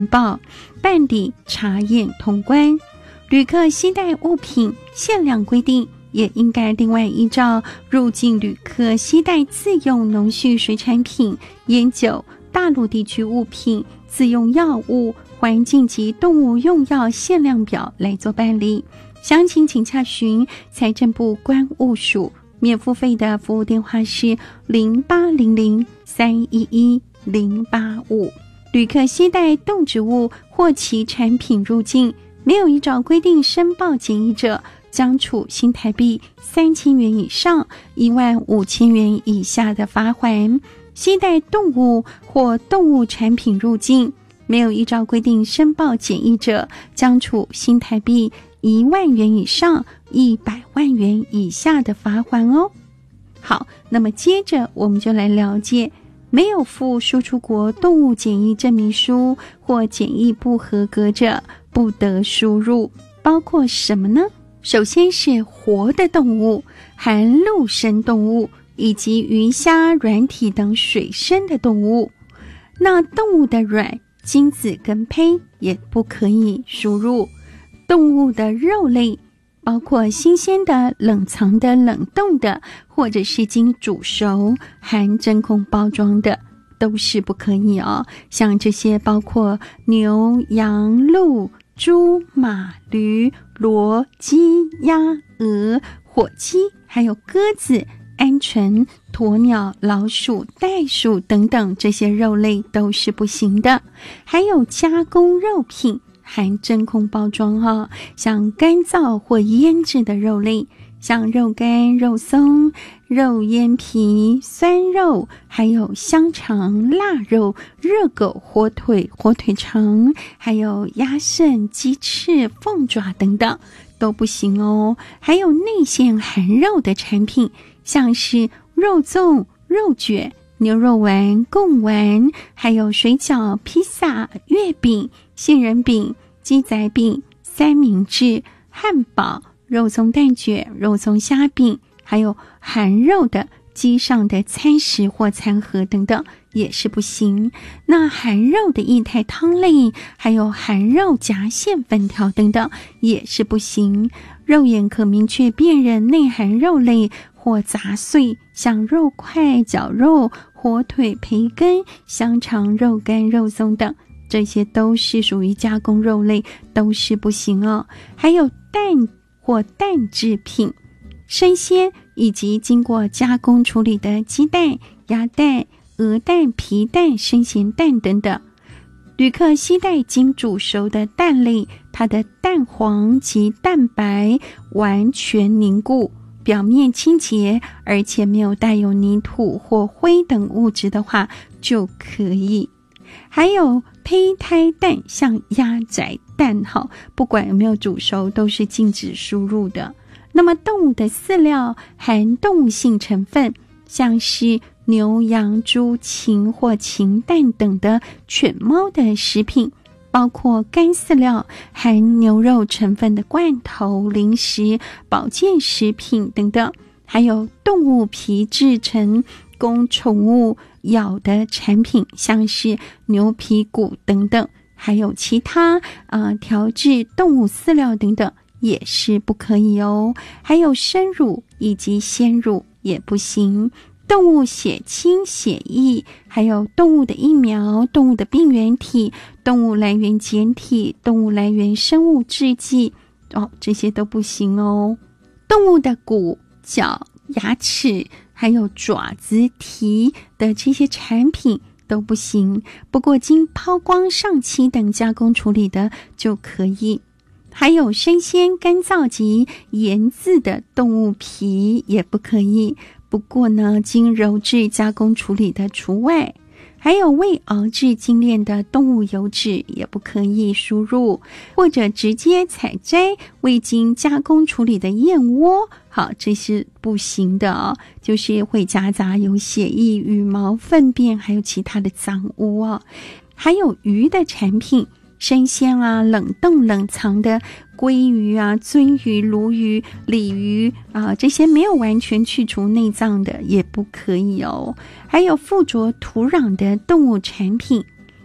报办理查验通关。旅客携带物品限量规定，也应该另外依照入境旅客携带自用农畜水产品、烟酒、大陆地区物品、自用药物、环境及动物用药限量表来做办理。详情请洽询财政部关务署，免付费的服务电话是0800-311-085。旅客携带动植物或其产品入境，没有依照规定申报检疫者，将处新台币3000元以上15000元以下的罚锾；携带动物或动物产品入境，没有依照规定申报检疫者，将处新台币10000元以上100万元以下的罚锾哦。好，那么接着我们就来了解，没有附输出国动物检疫证明书或检疫不合格者，不得输入，包括什么呢？首先是活的动物，含陆生动物以及鱼虾、软体等水生的动物。那动物的卵、精子跟胚也不可以输入。动物的肉类，包括新鲜的、冷藏的、冷冻的，或者是经煮熟、含真空包装的，都是不可以哦。像这些包括牛、羊、鹿、猪、马、驴、骡、鸡、鸭、鹅、火鸡，还有鸽子、鹌鹑、鸵鸟、老鼠、袋鼠等等，这些肉类都是不行的。还有加工肉品，含真空包装像干燥或腌制的肉类，像肉干、肉松、肉腌皮、酸肉，还有香肠、腊肉、热狗、火腿、火腿肠，还有鸭肾、鸡翅、凤爪等等都不行哦。还有内馅含肉的产品，像是肉粽、肉卷、牛肉丸、贡丸，还有水饺、披萨、月饼、杏仁饼、鸡仔饼、三明治、汉堡、肉松蛋卷、肉松虾饼，还有含肉的机上的餐食或餐盒等等也是不行。那含肉的液态汤类，还有含肉夹馅粉条等等也是不行。肉眼可明确辨认内含肉类或杂碎，像肉块、绞肉、火腿、培根、香肠、肉干、肉松等，这些都是属于加工肉类，都是不行哦。还有蛋或蛋制品、生鲜以及经过加工处理的鸡蛋、鸭蛋、鹅蛋、皮蛋、生咸蛋等等。旅客携带经煮熟的蛋类，它的蛋黄及蛋白完全凝固，表面清洁，而且没有带有泥土或灰等物质的话就可以。还有胚胎蛋，像鸭仔蛋不管有没有煮熟都是禁止输入的。那么动物的饲料含动物性成分，像是牛、羊、猪、禽或禽蛋等的犬猫的食品，包括干饲料、含牛肉成分的罐头、零食、保健食品等等，还有动物皮制成供宠物咬的产品，像是牛皮骨等等，还有其他调制动物饲料等等也是不可以哦。还有生乳以及鲜乳也不行。动物血清、血液，还有动物的疫苗、动物的病原体、动物来源检体、动物来源生物制剂这些都不行哦。动物的骨、脚、牙齿，还有爪子、蹄的这些产品都不行，不过经抛光、上漆等加工处理的就可以。还有生鲜、干燥及腌制的动物皮也不可以，不过呢，经揉制加工处理的除外。还有未熬制精炼的动物油脂也不可以输入，或者直接采摘未经加工处理的燕窝，这是不行的就是会夹杂有血液、羽毛、粪便还有其他的脏污还有鱼的产品，生鲜冷冻冷藏的鲑鱼鳟鱼、鲈鱼、鲤鱼这些没有完全去除内脏的也不可以哦。还有附着土壤的动物产品，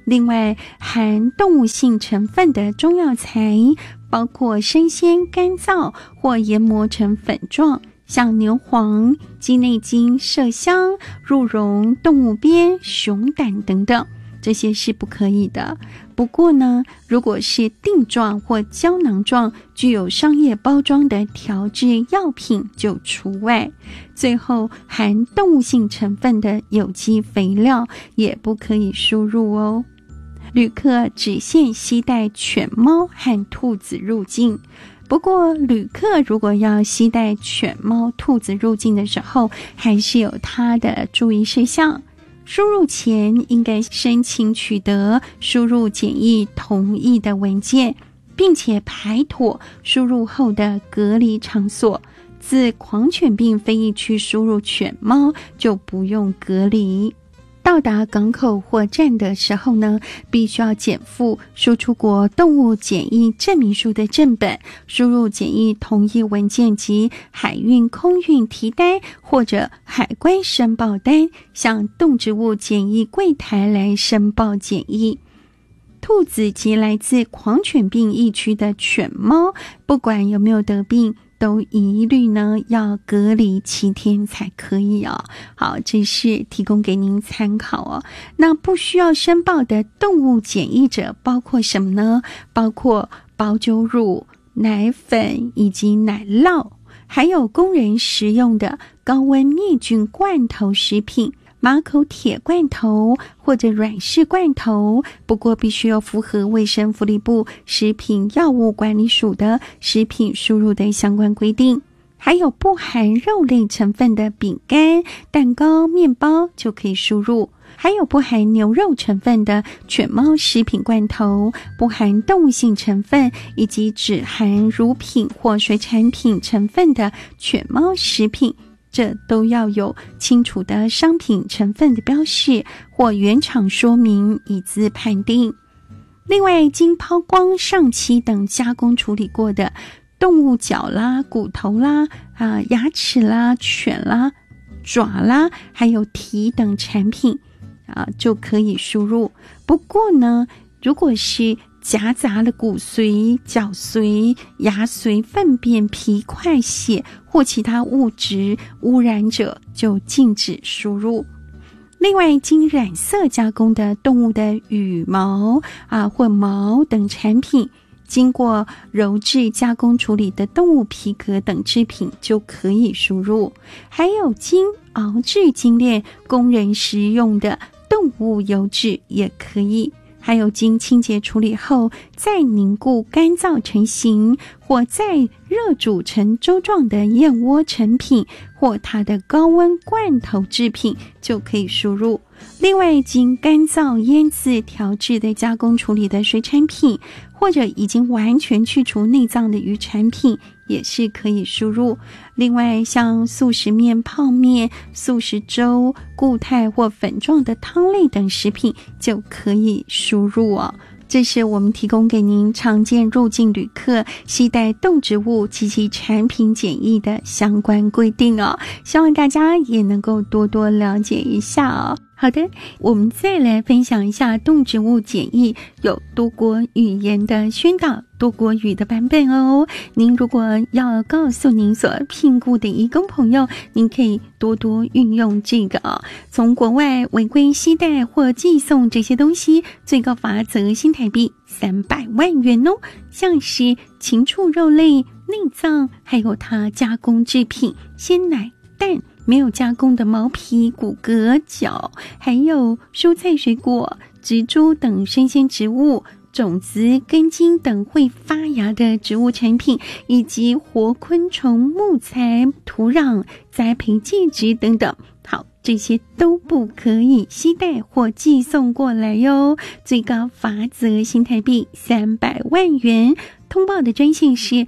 另外，含动物性成分的中药材包括生鲜、干燥或研磨成粉状，像牛黄、鸡内金、麝香、鹿茸、动物鞭、熊胆等等，这些是不可以的。不过呢，如果是锭状或胶囊状具有商业包装的调制药品就除外。最后，含动物性成分的有机肥料也不可以输入哦。旅客只限携带犬猫和兔子入境。不过，旅客如果要携带犬猫、兔子入境的时候，还是有它的注意事项。输入前应该申请取得输入检疫同意的文件，并且排妥输入后的隔离场所。自狂犬病非疫区输入犬猫就不用隔离。到达港口或站的时候呢，必须要检附输出国动物检疫证明书的正本、输入检疫同意文件及海运、空运提单或者海关申报单，向动植物检疫柜台来申报检疫。兔子及来自狂犬病疫区的犬猫，不管有没有得病，都一律呢要隔离7天才可以哦。好，这是提供给您参考哦。那不需要申报的动物检疫者包括什么呢？包括保久乳、奶粉以及奶酪，还有工人食用的高温灭菌罐头食品、马口铁罐头或者软式罐头，不过必须要符合卫生福利部食品药物管理署的食品输入的相关规定。还有不含肉类成分的饼干、蛋糕、面包就可以输入，还有不含牛肉成分的犬猫食品罐头，不含动物性成分以及只含乳品或水产品成分的犬猫食品，这都要有清楚的商品成分的标示或原厂说明，以资判定。另外，经抛光、上漆等加工处理过的动物脚啦、骨头啦、牙齿啦、犬啦、爪啦，还有蹄等产品就可以输入。不过呢，如果是夹杂了骨髓、脚髓、牙髓、粪便、皮块、血或其他物质污染者，就禁止输入。另外，经染色加工的动物的羽毛或毛等产品，经过鞣制加工处理的动物皮革等制品就可以输入。还有经熬制精炼供人食用的动物油脂也可以。还有经清洁处理后再凝固干燥成型或再热煮成粥状的燕窝成品或它的高温罐头制品就可以输入。另外，经干燥腌制调制的加工处理的水产品或者已经完全去除内脏的鱼产品也是可以输入。另外，像素食面、泡面、素食粥、固态或粉状的汤类等食品就可以输入哦。这是我们提供给您常见入境旅客携带动植物及其产品检疫的相关规定哦，希望大家也能够多多了解一下哦。好的，我们再来分享一下动植物检疫有多国语言的宣导，多国语的版本哦。您如果要告诉您所聘雇的移工朋友，您可以多多运用这个哦。从国外违规携带或寄送这些东西，最高罚则新台币300万元哦。像是禽畜肉类、内脏，还有它加工制品、鲜奶、蛋，没有加工的毛皮、骨骼、脚，还有蔬菜水果、植株等生鲜植物、种子、根茎等会发芽的植物产品，以及活昆虫、木材、土壤、栽培介质等等。好，这些都不可以携带或寄送过来哟，最高罚则新台币300万元。通报的专线是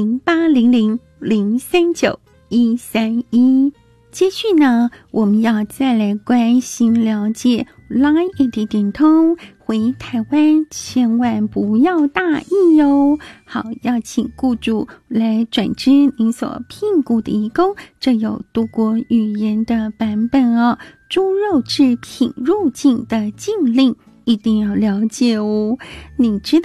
0800-039-131。接续呢，我们要再来关心了解 LINE 一地点通回台湾千万不要大意哟。好，要请雇主来转知您所聘雇的移工，这有多国语言的版本哦。猪肉制品入境的禁令一定要了解哦。你知道